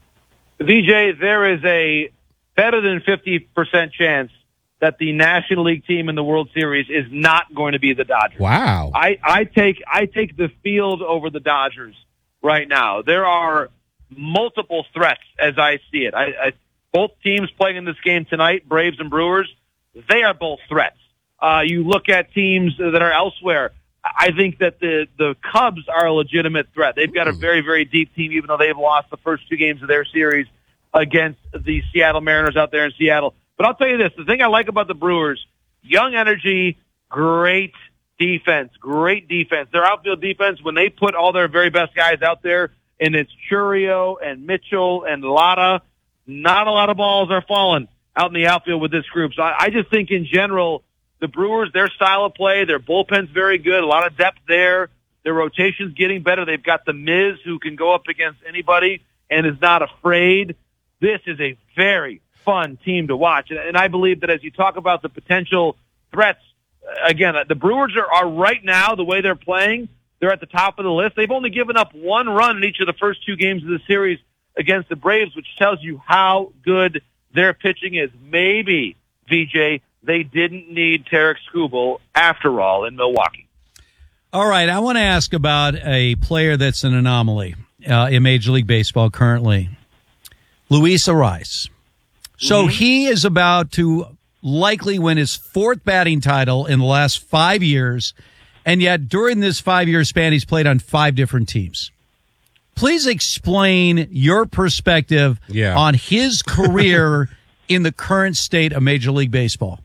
VJ, there is a better than 50% chance that the National League team in the World Series is not going to be the Dodgers. Wow. I take the field over the Dodgers right now. There are multiple threats as I see it. Both teams playing in this game tonight, Braves and Brewers, they are both threats. You look at teams that are elsewhere. I think that the Cubs are a legitimate threat. They've got a very, very deep team, even though they've lost the first 2 games of their series against the Seattle Mariners out there in Seattle. But I'll tell you this, the thing I like about the Brewers, young energy, great defense. Their outfield defense, when they put all their very best guys out there, and it's Churio and Mitchell and Lotta, not a lot of balls are falling out in the outfield with this group. So I just think in general, the Brewers, their style of play, their bullpen's very good, a lot of depth there. Their rotation's getting better. They've got the Miz who can go up against anybody and is not afraid. This is a very fun team to watch. And I believe that as you talk about the potential threats, again, the Brewers are right now, the way they're playing, they're at the top of the list. They've only given up 1 run in each of the first 2 games of the series against the Braves, which tells you how good their pitching is. Maybe, VJ, they didn't need Tarek Skubal after all in Milwaukee. All right, I want to ask about a player that's an anomaly in Major League Baseball currently, Luis Arraez. So he is about to likely win his 4th batting title in the last 5 years. And yet, during this 5-year span, he's played on 5 different teams. Please explain your perspective on his career in the current state of Major League Baseball.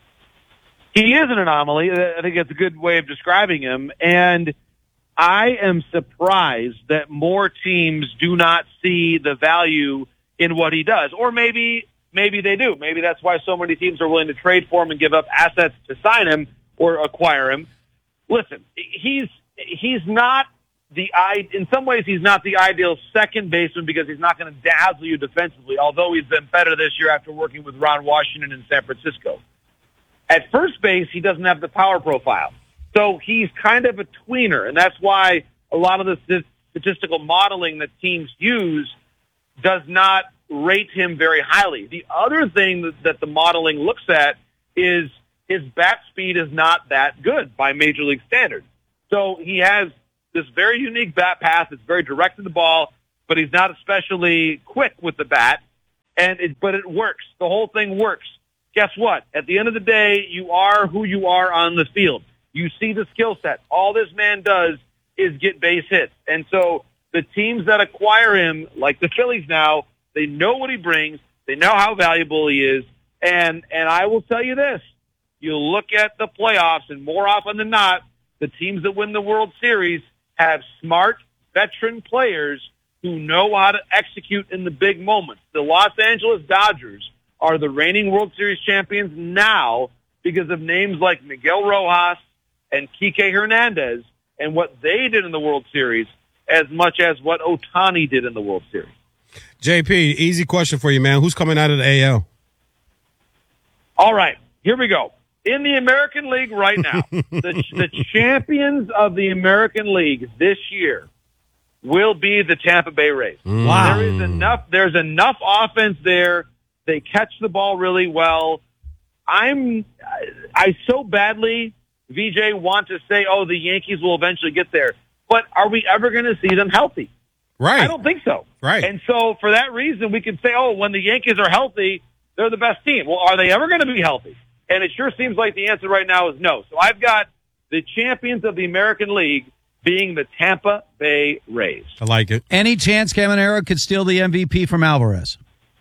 He is an anomaly. I think that's a good way of describing him. And I am surprised that more teams do not see the value in what he does. Or maybe they do. Maybe that's why so many teams are willing to trade for him and give up assets to sign him or acquire him. Listen, he's not in some ways, he's not the ideal second baseman because he's not going to dazzle you defensively, although he's been better this year after working with Ron Washington in San Francisco. At first base, he doesn't have the power profile. So he's kind of a tweener, and that's why a lot of the statistical modeling that teams use does not rate him very highly. The other thing that the modeling looks at is his bat speed is not that good by Major League standards. So he has this very unique bat path. It's very direct to the ball, but he's not especially quick with the bat. But it works. The whole thing works. Guess what? At the end of the day, you are who you are on the field. You see the skill set. All this man does is get base hits. And so the teams that acquire him, like the Phillies now, they know what he brings. They know how valuable he is. And I will tell you this. You look at the playoffs, and more often than not, the teams that win the World Series have smart, veteran players who know how to execute in the big moments. The Los Angeles Dodgers are the reigning World Series champions now because of names like Miguel Rojas and Kike Hernandez and what they did in the World Series as much as what Ohtani did in the World Series. JP, easy question for you, man. Who's coming out of the AL? All right, here we go. In the American League right now, the champions of the American League this year will be the Tampa Bay Rays. Wow. There's enough offense there. They catch the ball really well. I so badly, VJ, want to say, oh, the Yankees will eventually get there. But are we ever going to see them healthy? Right. I don't think so. Right. And so for that reason, we can say, oh, when the Yankees are healthy, they're the best team. Well, are they ever going to be healthy? And it sure seems like the answer right now is no. So I've got the champions of the American League being the Tampa Bay Rays. I like it. Any chance Caminero could steal the MVP from Alvarez?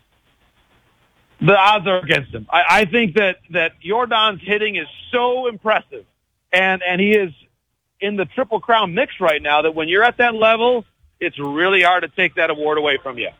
The odds are against him. I think that Yordan's hitting is so impressive, and he is in the Triple Crown mix right now that when you're at that level, it's really hard to take that award away from you.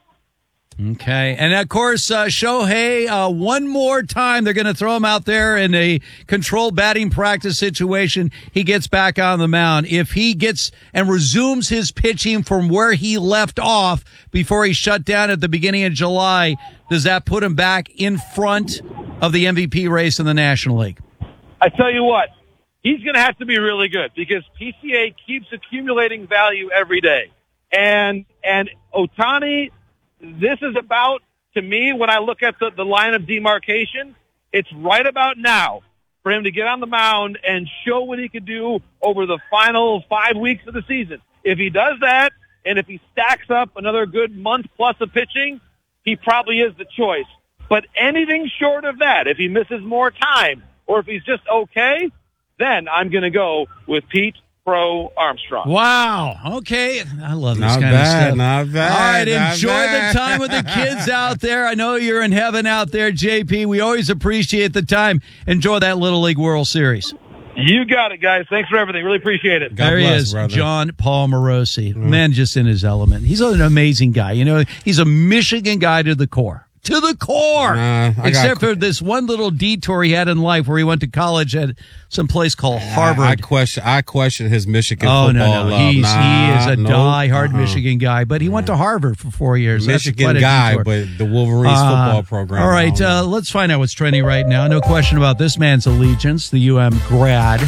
Okay. And, of course, Shohei, one more time, they're going to throw him out there in a controlled batting practice situation. He gets back on the mound. If he gets and resumes his pitching from where he left off before he shut down at the beginning of July, does that put him back in front of the MVP race in the National League? I tell you what, he's going to have to be really good because PCA keeps accumulating value every day. And Ohtani, this is about, to me, when I look at the line of demarcation, it's right about now for him to get on the mound and show what he could do over the final 5 weeks of the season. If he does that, and if he stacks up another good month plus of pitching, he probably is the choice. But anything short of that, if he misses more time, or if he's just okay, then I'm going to go with Pete Pro Armstrong. Wow. Okay. I love this not kind bad, of stuff. Not bad. All right. Not Enjoy bad. the time with the kids out there. I know you're in heaven out there, JP. We always appreciate the time. Enjoy that Little League World Series. You got it, guys. Thanks for everything. Really appreciate it. God there bless, he is, brother. John Paul Morosi. Man, just in his element. He's an amazing guy. You know, he's a Michigan guy to the core. To the core. Except for this one little detour he had in life where he went to college at some place called Harvard. I question his Michigan football love. He is a die-hard Michigan guy, but he went to Harvard for 4 years. Michigan guy, but the Wolverines football program. All right, let's find out what's trending right now. No question about this man's allegiance, the UM grad.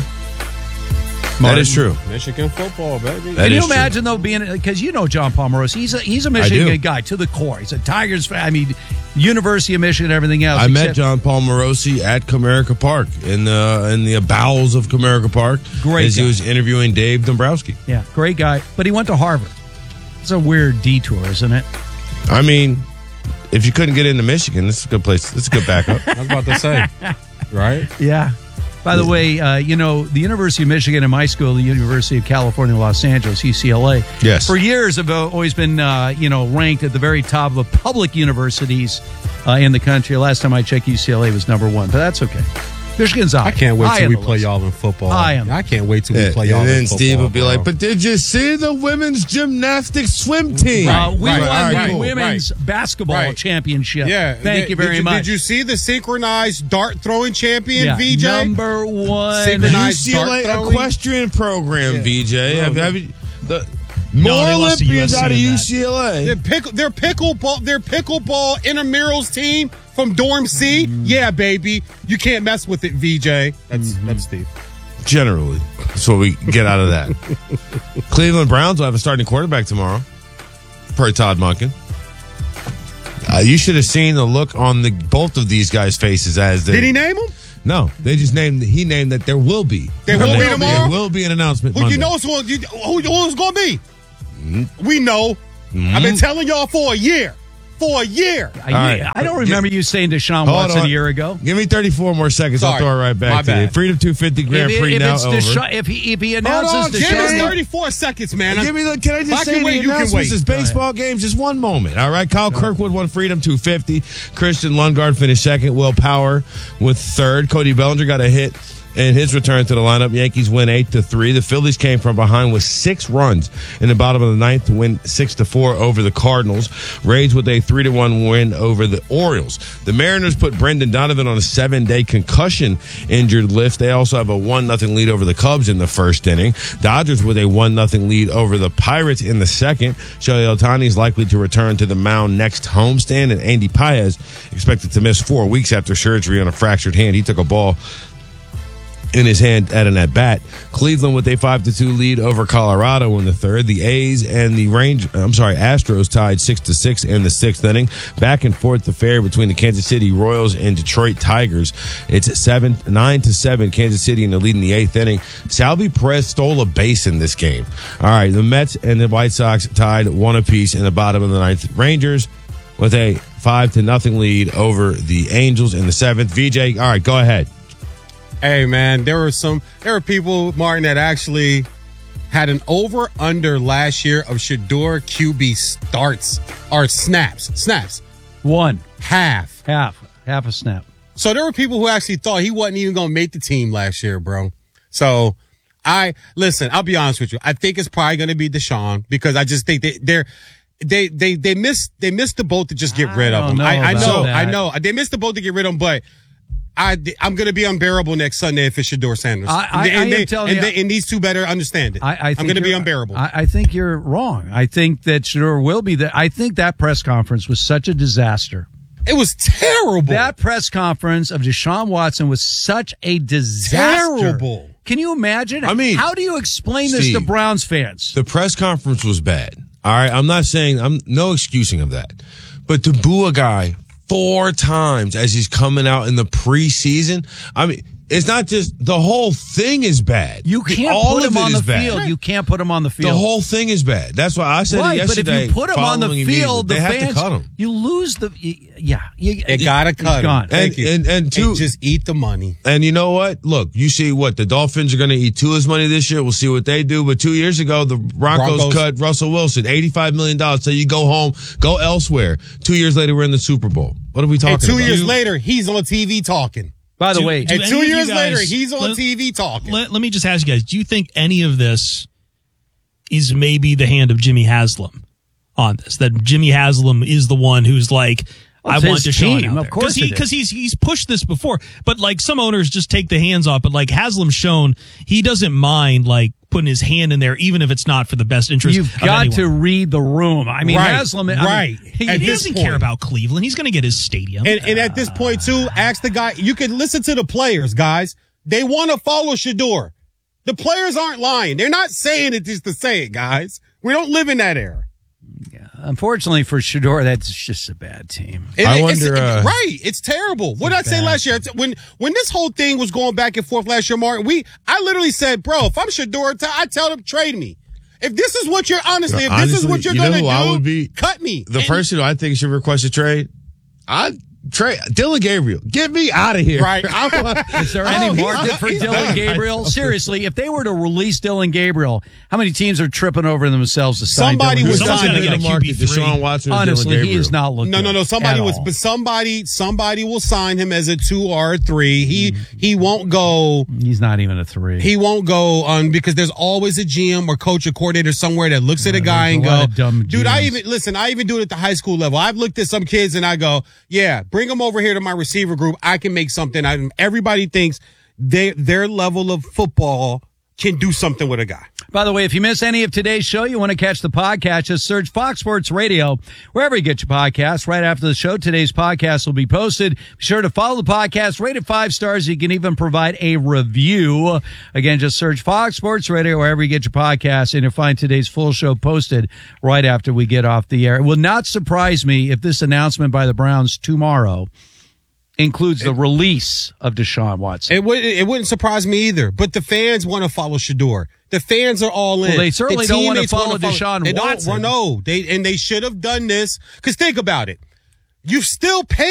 That is true. Michigan football, baby. Can you imagine, though, being, because you know John Palmerosi, he's a Michigan guy to the core. He's a Tigers fan. I mean, University of Michigan and everything else. I met John Palmerosi at Comerica Park in the bowels of Comerica Park. Great as guy. He was interviewing Dave Dombrowski. Yeah, great guy. But he went to Harvard. It's a weird detour, isn't it? I mean, if you couldn't get into Michigan, this is a good place. This is a good backup. I was about to say, right? Yeah. By the way, the University of Michigan and my school, the University of California, Los Angeles, UCLA, yes, for years have always been, ranked at the very top of public universities in the country. Last time I checked, UCLA was number one, but that's okay. Michigan's high. I can't wait till we play y'all in football. I can't wait till we play y'all in football. And then Steve will be like, but did you see the women's gymnastics swim team? We won the women's basketball championship. Yeah. Thank you very much. Did you see the synchronized dart throwing champion, VJ? Number one. Synchronized UCLA equestrian program, VJ. Yeah. More they lost to Olympians USC out of in that. UCLA. Their pickleball intramurals team from Dorm C. Yeah, baby. You can't mess with it, VJ. That's Steve. Generally. That's what we get out of that. Cleveland Browns will have a starting quarterback tomorrow, per Todd Monken. You should have seen the look on both of these guys' faces as they. Did he name them? No, they just he named that there will be. There will be tomorrow? There will be an announcement Who Monday. you know who's going to be? We know. I've been telling y'all for a year. I don't remember you saying Deshaun Watson a year ago. Give me 34 more seconds. Sorry. I'll throw it right back to you. Freedom 250 Grand Prix now over. If he announces Give us Deshaun, 34 seconds, man. Can I just say the announcements is baseball games? Just one moment, all right? Kyle Kirkwood won Freedom 250. Christian Lundgaard finished second. Will Power with third. Cody Bellinger got a hit in his return to the lineup. Yankees win 8-3. The Phillies came from behind with 6 runs in the bottom of the ninth to win 6-4 over the Cardinals. Rays with a 3-1 win over the Orioles. The Mariners put Brendan Donovan on a 7-day concussion injured list. They also have a 1-0 lead over the Cubs in the first inning. Dodgers with a 1-0 lead over the Pirates in the second. Shohei Ohtani is likely to return to the mound next homestand, and Andy Paez expected to miss 4 weeks after surgery on a fractured hand. He took a ball in his hand at an at-bat. Cleveland with a 5-2 lead over Colorado in the third. The Astros tied 6-6 in the sixth inning. Back and forth affair between the Kansas City Royals and Detroit Tigers. It's 9-7. Kansas City in the lead in the eighth inning. Salvi Perez stole a base in this game. All right, the Mets and the White Sox tied 1 apiece in the bottom of the ninth. Rangers with a 5-0 lead over the Angels in the seventh. VJ, all right, go ahead. Hey, man, there were people, Martin, that actually had an over-under last year of Shedeur QB starts or snaps. One. Half a snap. So there were people who actually thought he wasn't even going to make the team last year, bro. So I'll be honest with you. I think it's probably going to be Deshaun because I just think they missed the boat to just get rid of him. I know. They missed the boat to get rid of him, but I'm going to be unbearable next Sunday if it's Shedeur Sanders. And these two better understand it. I'm going to be unbearable. I think you're wrong. I think that Shedeur will be there. I think that press conference was such a disaster. It was terrible. That press conference of Deshaun Watson was such a disaster. Terrible. Can you imagine? I mean, how do you explain this to Browns fans? The press conference was bad. All right. I'm not saying I'm no excusing of that, but to boo a guy 4 times as he's coming out in the preseason. I mean, it's not just the whole thing is bad. You can't put him on the field. You can't put him on the field. The whole thing is bad. That's why I said it yesterday. But if you put him on the field, they have to cut him. You lose the. They gotta cut him. Thank you. And just eat the money. And you know what? Look, you see what the Dolphins are going to eat Tua's money this year. We'll see what they do. But 2 years ago, the Broncos cut Russell Wilson $85 million. So you go home, go elsewhere. 2 years later, we're in the Super Bowl. What are we talking about? 2 years later, he's on TV talking. By the way, and 2 years later, he's on TV talking. Let me just ask you guys, do you think any of this is maybe the hand of Jimmy Haslam on this? That Jimmy Haslam is the one who's like, I want Deshaun out there. Of course, because he's pushed this before. But like some owners just take the hands off. But like Haslam's shown, he doesn't mind like putting his hand in there, even if it's not for the best interest. You've got to read the room. I mean, Haslam, he doesn't care about Cleveland. He's going to get his stadium. And at this point too, ask the guy. You can listen to the players, guys. They want to follow Shedeur. The players aren't lying. They're not saying it just to say it, guys. We don't live in that era. Unfortunately for Shedeur, that's just a bad team. I wonder. It's terrible. What did I say last year? When this whole thing was going back and forth last year, Martin, I literally said, bro, if I'm Shedeur, I tell them trade me. If this is what you're this is what you're going to do, cut me. The person who I think should request a trade, I'd trade Dylan Gabriel. Get me out of here. Right. Is there any market for Dylan Gabriel? Seriously, if they were to release Dylan Gabriel, how many teams are tripping over themselves to sign somebody Dylan was Gabriel? signing in the market. Deshaun Watson. Honestly, he is not looking. No. Somebody was, but somebody will sign him as a 2 or a 3. He won't go. He's not even a 3. He won't go on because there's always a GM or coach or coordinator somewhere that looks at a guy and go, dude, I even do it at the high school level. I've looked at some kids and I go, yeah, bring them over here to my receiver group. I can make something out of them. Everybody thinks their level of football can do something with a guy. By the way, if you miss any of today's show, you want to catch the podcast, just search Fox Sports Radio wherever you get your podcasts. Right after the show, today's podcast will be posted. Be sure to follow the podcast, rate it 5 stars. You can even provide a review. Again, just search Fox Sports Radio wherever you get your podcasts, and you'll find today's full show posted right after we get off the air. It will not surprise me if this announcement by the Browns tomorrow includes the release of Deshaun Watson. It wouldn't surprise me either, but the fans want to follow Shedeur. The fans are all in. Well, they certainly don't want to follow Deshaun Watson. They should have done this, because think about it. You've still paid